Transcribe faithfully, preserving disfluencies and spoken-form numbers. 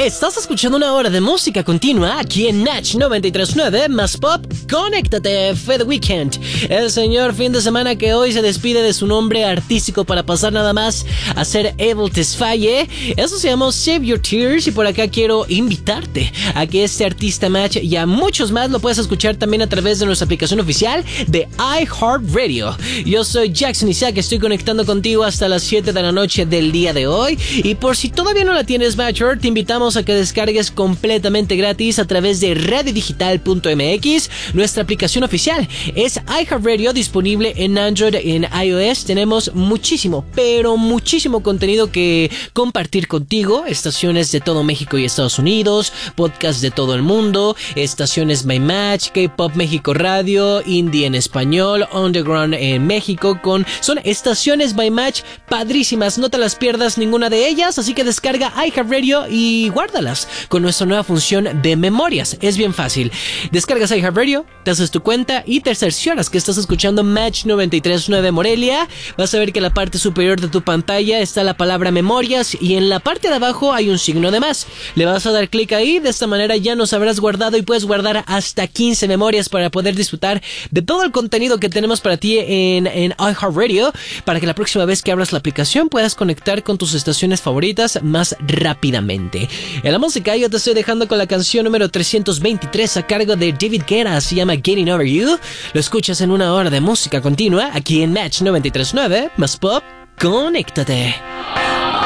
Estás escuchando una hora de música continua aquí en Match noventa y tres punto nueve más Pop. Conéctate, Fue The Weekend, el señor fin de semana que hoy se despide de su nombre artístico para pasar nada más a ser Abel Tesfaye. Eso se llama Save Your Tears, y por acá quiero invitarte a que este artista Match y a muchos más lo puedas escuchar también a través de nuestra aplicación oficial de iHeartRadio. Yo soy Jackson Isaac, estoy conectando contigo hasta las siete de la noche del día de hoy, y por si todavía no la tienes, Matcher, te invitamos a que descargues completamente gratis a través de radio digital punto m x. Nuestra aplicación oficial es iHeartRadio, disponible en Android, en iOS. Tenemos muchísimo, pero muchísimo contenido que compartir contigo. Estaciones de todo México y Estados Unidos, podcasts de todo el mundo, estaciones My Match, K-Pop México Radio, Indie en español, Underground en México, con son estaciones My Match padrísimas. No te las pierdas ninguna de ellas, así que descarga iHeartRadio y guárdalas con nuestra nueva función de memorias. Es bien fácil. Descargas iHeartRadio, te haces tu cuenta y te cercioras que estás escuchando Match noventa y tres punto nueve Morelia. Vas a ver que en la parte superior de tu pantalla está la palabra memorias y en la parte de abajo hay un signo de más. Le vas a dar clic ahí, de esta manera ya nos habrás guardado y puedes guardar hasta quince memorias para poder disfrutar de todo el contenido que tenemos para ti en, en iHeartRadio, para que la próxima vez que abras la aplicación puedas conectar con tus estaciones favoritas más rápidamente. En la música yo te estoy dejando con la canción número trescientos veintitrés a cargo de David Guetta, se llama Getting Over You. Lo escuchas en una hora de música continua aquí en Match noventa y tres punto nueve más Pop. Conéctate.